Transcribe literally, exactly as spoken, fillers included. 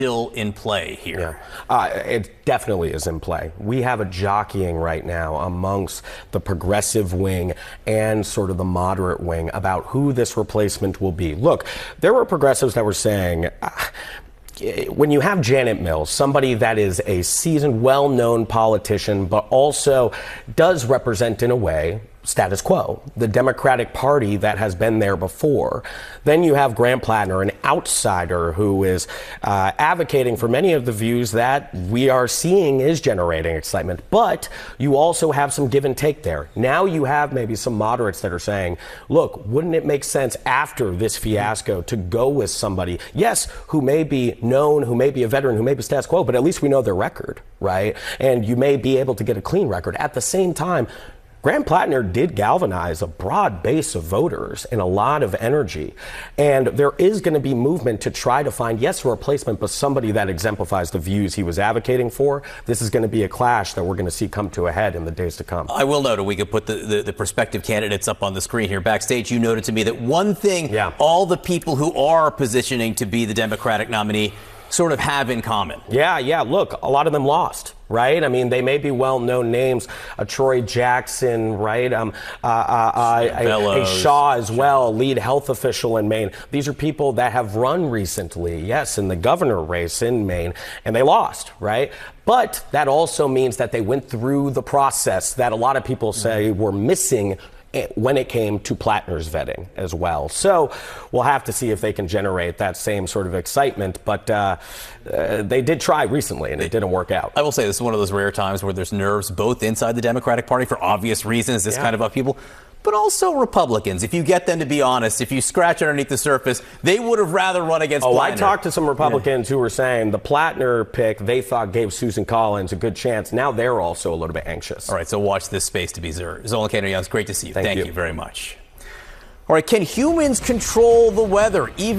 still in play here? Yeah. Uh, it definitely is in play. We have a jockeying right now amongst the progressive wing and sort of the moderate wing about who this replacement will be. Look, there were progressives that were saying, uh, when you have Janet Mills, somebody that is a seasoned, well-known politician, but also does represent, in a way, status quo, the Democratic Party that has been there before. Then you have Grant Plattner, an outsider who is uh, advocating for many of the views that we are seeing is generating excitement. But you also have some give and take there. Now you have maybe some moderates that are saying, look, wouldn't it make sense after this fiasco to go with somebody, yes, who may be known, who may be a veteran, who may be status quo, but at least we know their record, right? And you may be able to get a clean record. At the same time, Grant Plattner did galvanize a broad base of voters and a lot of energy. And there is going to be movement to try to find, yes, a replacement, but somebody that exemplifies the views he was advocating for. This is going to be a clash that we're going to see come to a head in the days to come. I will note, and we could put the, the, the prospective candidates up on the screen here. Backstage, you noted to me that one thing yeah. all the people who are positioning to be the Democratic nominee sort of have in common. Yeah, yeah. Look, a lot of them lost. Right? I mean, they may be well-known names, uh, Troy Jackson, right? Um, uh, uh, uh, a, a Shaw as well, lead health official in Maine. These are people that have run recently, yes, in the governor race in Maine, and they lost, right? But that also means that they went through the process that a lot of people say were missing when it came to Plattner's vetting as well. So we'll have to see if they can generate that same sort of excitement. But uh, uh, they did try recently, and it didn't work out. I will say this is one of those rare times where there's nerves both inside the Democratic Party for obvious reasons, this yeah. kind of upheaval, but also Republicans. If you get them to be honest, if you scratch underneath the surface, they would have rather run against oh, Plattner. I talked to some Republicans yeah. who were saying the Plattner pick they thought gave Susan Collins a good chance. Now they're also a little bit anxious. All right, so watch this space to be Zolan Kano-Young. It's great to see you. Thank, Thank you. you very much. All right, can humans control the weather? Even